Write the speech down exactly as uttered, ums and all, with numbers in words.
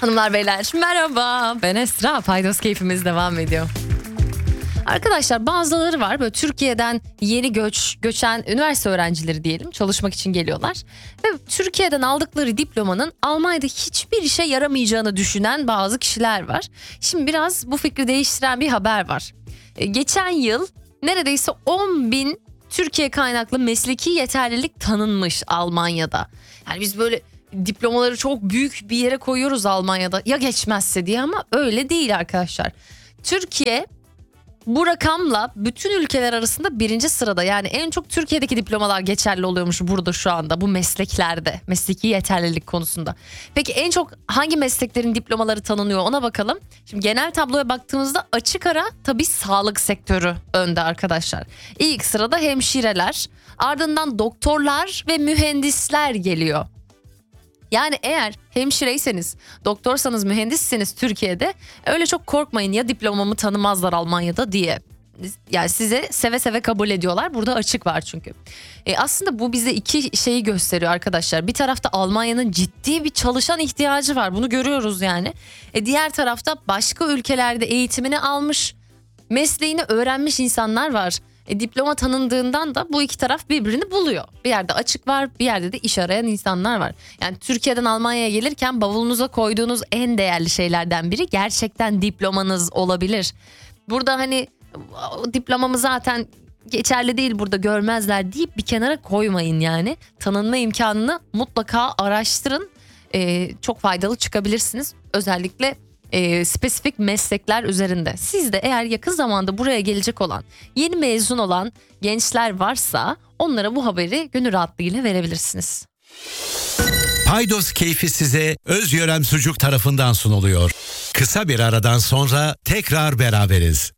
Hanımlar beyler merhaba, ben Esra. Paydos keyfimiz devam ediyor. Arkadaşlar bazıları var böyle Türkiye'den yeni göç göçen üniversite öğrencileri diyelim, çalışmak için geliyorlar. Ve Türkiye'den aldıkları diplomanın Almanya'da hiçbir işe yaramayacağını düşünen bazı kişiler var. Şimdi biraz bu fikri değiştiren bir haber var. Ee, geçen yıl neredeyse on bin Türkiye kaynaklı mesleki yeterlilik tanınmış Almanya'da. Yani biz böyle diplomaları çok büyük bir yere koyuyoruz Almanya'da ya geçmezse diye, ama öyle değil arkadaşlar. Türkiye bu rakamla bütün ülkeler arasında birinci sırada. Yani en çok Türkiye'deki diplomalar geçerli oluyormuş burada şu anda bu mesleklerde, mesleki yeterlilik konusunda. Peki en çok hangi mesleklerin diplomaları tanınıyor, ona bakalım. Şimdi genel tabloya baktığımızda açık ara tabii sağlık sektörü önde arkadaşlar. İlk sırada hemşireler, ardından doktorlar ve mühendisler geliyor. Yani eğer hemşireyseniz, doktorsanız, mühendisseniz Türkiye'de öyle çok korkmayın ya diplomamı tanımazlar Almanya'da diye. Yani size seve seve kabul ediyorlar. Burada açık var çünkü. E aslında bu bize iki şeyi gösteriyor arkadaşlar. Bir tarafta Almanya'nın ciddi bir çalışan ihtiyacı var. Bunu görüyoruz yani. E diğer tarafta başka ülkelerde eğitimini almış, mesleğini öğrenmiş insanlar var. E, diploma tanındığından da bu iki taraf birbirini buluyor. Bir yerde açık var, bir yerde de iş arayan insanlar var. Yani Türkiye'den Almanya'ya gelirken bavulunuza koyduğunuz en değerli şeylerden biri gerçekten diplomanız olabilir. Burada hani diplomamı zaten geçerli değil, burada görmezler deyip bir kenara koymayın yani. Tanınma imkanını mutlaka araştırın. E, çok faydalı çıkabilirsiniz. Özellikle E, spesifik meslekler üzerinde. Siz de eğer yakın zamanda buraya gelecek olan, yeni mezun olan gençler varsa onlara bu haberi gönül rahatlığıyla verebilirsiniz. Paydos keyfi size Özyörem Sucuk tarafından sunuluyor. Kısa bir aradan sonra tekrar beraberiz.